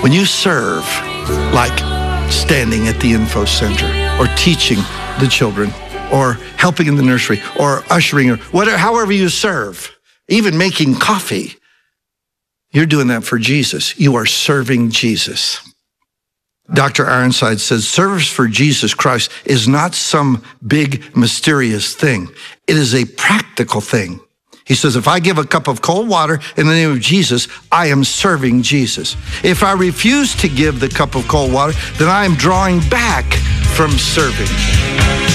When you serve, like standing at the info center or teaching the children or helping in the nursery or ushering or whatever, however you serve, even making coffee, you're doing that for Jesus. You are serving Jesus. Dr. Ironside says, service for Jesus Christ is not some big mysterious thing. It is a practical thing. He says, if I give a cup of cold water in the name of Jesus, I am serving Jesus. If I refuse to give the cup of cold water, then I am drawing back from serving.